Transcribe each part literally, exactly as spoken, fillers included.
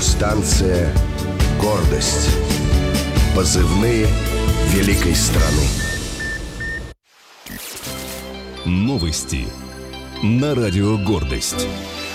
Радиостанция «Гордость». Позывные великой страны. Новости на радио «Гордость».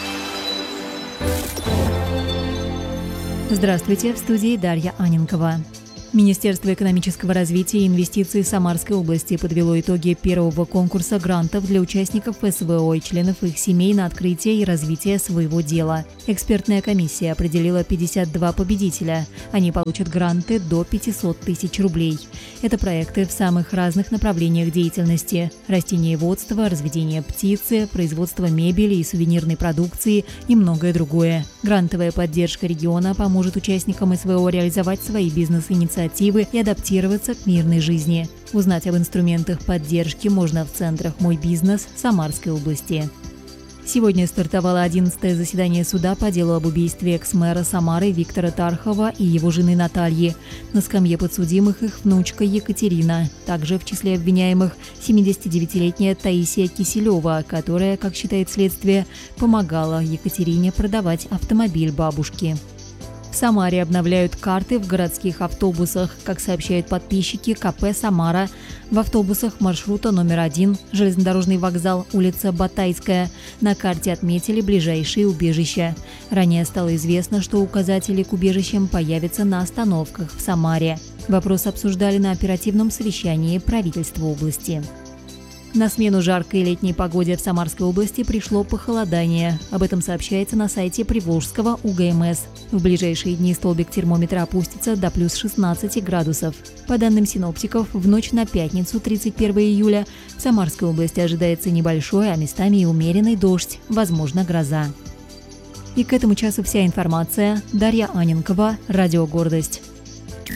Здравствуйте, в студии Дарья Аненкова. Министерство экономического развития и инвестиций Самарской области подвело итоги первого конкурса грантов для участников СВО и членов их семей на открытие и развитие своего дела. Экспертная комиссия определила пятьдесят два победителя. Они получат гранты до пятьсот тысяч рублей. Это проекты в самых разных направлениях деятельности – растениеводство, разведение птицы, производство мебели и сувенирной продукции и многое другое. Грантовая поддержка региона поможет участникам СВО реализовать свои бизнес-инициативы и адаптироваться к мирной жизни. Узнать об инструментах поддержки можно в центрах «Мой бизнес» Самарской области. Сегодня стартовало одиннадцатое заседание суда по делу об убийстве экс-мэра Самары Виктора Тархова и его жены Натальи. На скамье подсудимых их внучка Екатерина. Также в числе обвиняемых семидесятидевятилетняя Таисия Киселева, которая, как считает следствие, помогала Екатерине продавать автомобиль бабушки. В Самаре обновляют карты в городских автобусах. Как сообщают подписчики ка пэ «Самара», в автобусах маршрута номер один, железнодорожный вокзал, улица Батайская, на карте отметили ближайшие убежища. Ранее стало известно, что указатели к убежищам появятся на остановках в Самаре. Вопрос обсуждали на оперативном совещании правительства области. На смену жаркой летней погоде в Самарской области пришло похолодание. Об этом сообщается на сайте Приволжского у гэ эм эс. В ближайшие дни столбик термометра опустится до плюс шестнадцати градусов. По данным синоптиков, в ночь на пятницу, тридцать первого июля, в Самарской области ожидается небольшой, а местами и умеренный дождь, возможно, гроза. И к этому часу вся информация. Дарья Аненкова, Радио «Гордость».